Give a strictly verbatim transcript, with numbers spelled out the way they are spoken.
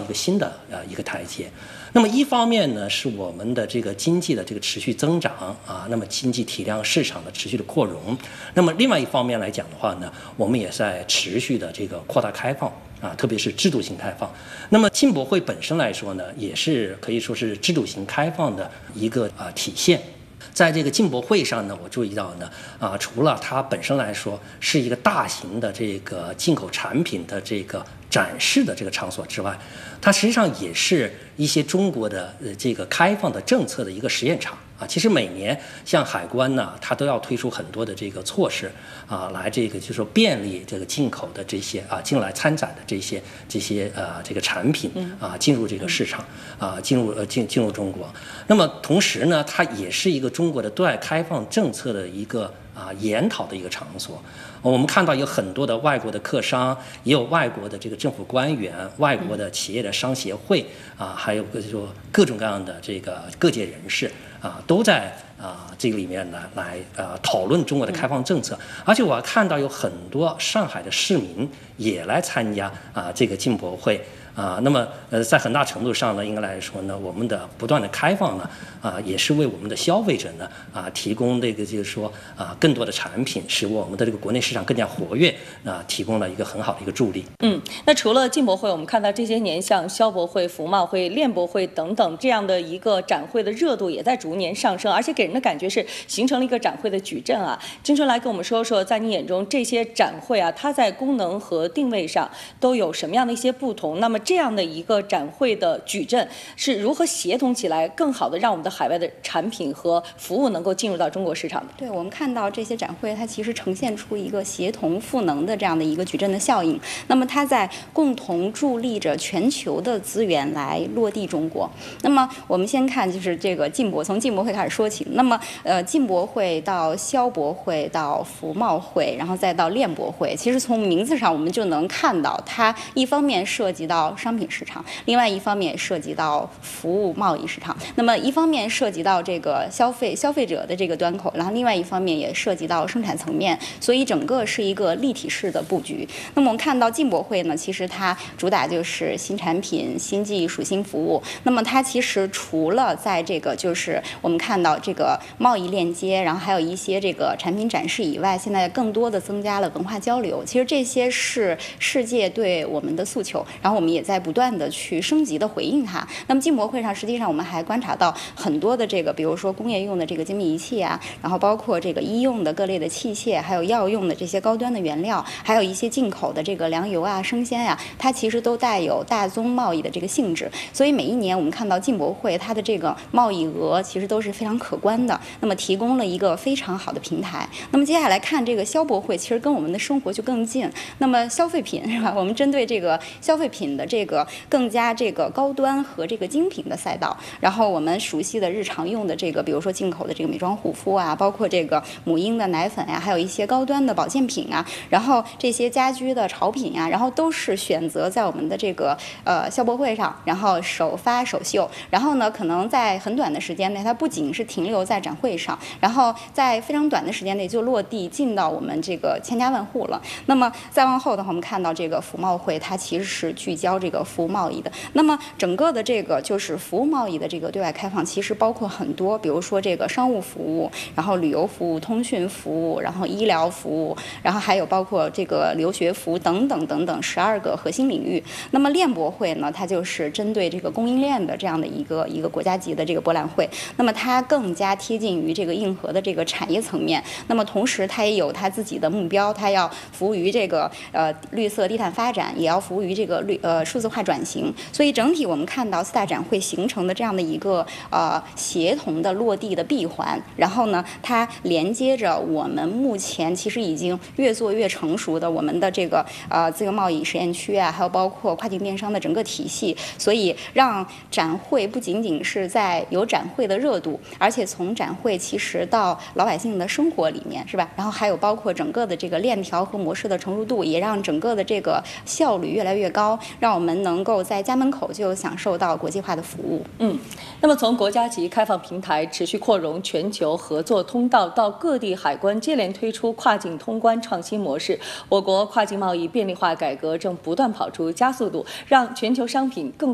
一个新的呃一个台阶。那么一方面呢，是我们的这个经济的这个持续增长啊，那么经济体量市场的持续的扩容。那么另外一方面来讲的话呢，我们也在持续的这个扩大开放啊，特别是制度性开放。那么进博会本身来说呢，也是可以说是制度性开放的一个啊体现。在这个进博会上呢，我注意到呢，啊，除了它本身来说是一个大型的这个进口产品的这个展示的这个场所之外，它实际上也是一些中国的呃这个开放的政策的一个实验场啊。其实每年像海关呢，它都要推出很多的这个措施啊，来这个就是说便利这个进口的这些啊进来参展的这些这些呃这个产品啊进入这个市场啊进入呃进进入中国。那么同时呢，它也是一个中国的对外开放政策的一个啊研讨的一个场所。我们看到有很多的外国的客商，也有外国的这个政府官员、外国的企业的商协会啊，还有个就说各种各样的这个各界人士啊，都在啊这个里面呢来呃讨论中国的开放政策。而且我还看到有很多上海的市民也来参加啊这个进博会。啊，那么呃，在很大程度上呢，应该来说呢，我们的不断的开放呢，啊，也是为我们的消费者呢，啊，提供这个就是说啊，更多的产品，使我们的这个国内市场更加活跃，啊，提供了一个很好的一个助力。 嗯，那除了进博会，我们看到这些年像消博会、服贸会、链博会等等这样的一个展会的热度也在逐年上升，而且给人的感觉是形成了一个展会的矩阵啊。金春来跟我们说说，在你眼中这些展会啊，它在功能和定位上都有什么样的一些不同？那么这样的一个展会的矩阵是如何协同起来，更好的让我们的海外的产品和服务能够进入到中国市场的？ 对，我们看到这些展会，它其实呈现出一个协同赋能的这样的一个矩阵的效应。那么它在共同助力着全球的资源来落地中国。那么我们先看就是这个进博，从进博会开始说起。那么呃，进博会到消博会到服贸会，然后再到链博会，其实从名字上我们就能看到，它一方面涉及到商品市场，另外一方面涉及到服务贸易市场。那么一方面涉及到这个消费消费者的这个端口，然后另外一方面也涉及到生产层面，所以整个是一个立体式的布局。那么我们看到进博会呢，其实它主打就是新产品、新技术、新服务。那么它其实除了在这个就是我们看到这个贸易链接，然后还有一些这个产品展示以外，现在更多的增加了文化交流。其实这些是世界对我们的诉求，然后我们也在不断的去升级的回应它。那么进博会上，实际上我们还观察到很多的这个，比如说工业用的这个精密仪器啊，然后包括这个医用的各类的器械，还有药用的这些高端的原料，还有一些进口的这个粮油啊、生鲜呀、啊，它其实都带有大宗贸易的这个性质。所以每一年我们看到进博会它的这个贸易额其实都是非常可观的，那么提供了一个非常好的平台。那么接下来看这个消博会，其实跟我们的生活就更近。那么消费品是吧？我们针对这个消费品的这个更加这个高端和这个精品的赛道，然后我们熟悉的日常用的这个，比如说进口的这个美妆护肤啊，包括这个母婴的奶粉呀、啊，还有一些高端的保健品啊，然后这些家居的潮品啊，然后都是选择在我们的这个呃消博会上，然后首发首秀，然后呢，可能在很短的时间内，它不仅是停留在展会上，然后在非常短的时间内就落地进到我们这个千家万户了。那么再往后的话，我们看到这个服贸会，它其实是聚焦这个服务贸易的。那么整个的这个就是服务贸易的这个对外开放，其实包括很多，比如说这个商务服务，然后旅游服务、通讯服务，然后医疗服务，然后还有包括这个留学服务等等等等十二个核心领域。那么链博会呢，它就是针对这个供应链的这样的一个一个国家级的这个博览会，那么它更加贴近于这个硬核的这个产业层面。那么同时它也有它自己的目标，它要服务于这个呃绿色低碳发展，也要服务于这个绿呃数字化转型。所以整体我们看到四大展会形成的这样的一个呃协同的落地的闭环，然后呢，它连接着我们目前其实已经越做越成熟的我们的这个呃自由贸易实验区啊，还有包括跨境电商的整个体系。所以让展会不仅仅是在有展会的热度，而且从展会其实到老百姓的生活里面，是吧？然后还有包括整个的这个链条和模式的成熟度，也让整个的这个效率越来越高，让我们能够在家门口就享受到国际化的服务。 嗯，那么从国家级开放平台持续扩容全球合作通道，到各地海关接连推出跨境通关创新模式，我国跨境贸易便利化改革正不断跑出加速度，让全球商品更